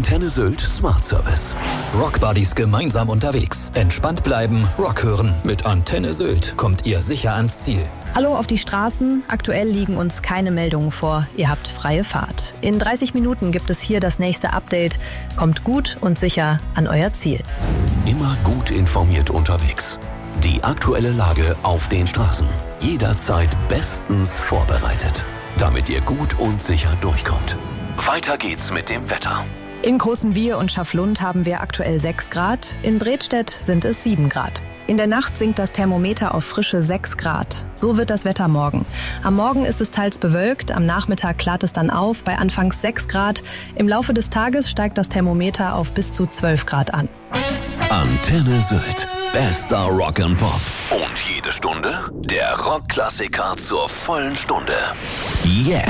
Antenne Sylt Smart Service. Rockbuddies gemeinsam unterwegs. Entspannt bleiben, Rock hören. Mit Antenne Sylt kommt ihr sicher ans Ziel. Hallo auf die Straßen. Aktuell liegen uns keine Meldungen vor. Ihr habt freie Fahrt. In 30 Minuten gibt es hier das nächste Update. Kommt gut und sicher an euer Ziel. Immer gut informiert unterwegs. Die aktuelle Lage auf den Straßen. Jederzeit bestens vorbereitet, damit ihr gut und sicher durchkommt. Weiter geht's mit dem Wetter. In Großenwiehe und Schafflund haben wir aktuell 6 Grad. In Bredstedt sind es 7 Grad. In der Nacht sinkt das Thermometer auf frische 6 Grad. So wird das Wetter morgen. Am Morgen ist es teils bewölkt, am Nachmittag klart es dann auf bei anfangs 6 Grad. Im Laufe des Tages steigt das Thermometer auf bis zu 12 Grad an. Antenne Sylt. Bester Rock and Pop. Und jede Stunde der Rockklassiker zur vollen Stunde. Jetzt.